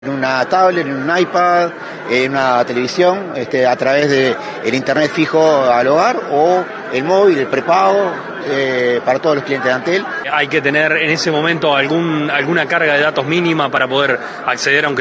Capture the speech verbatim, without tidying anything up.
En una tablet, en un iPad, en una televisión, este, a través de el internet fijo al hogar o el móvil, el prepago, eh, para todos los clientes de Antel. Hay que tener en ese momento algún alguna carga de datos mínima para poder acceder, aunque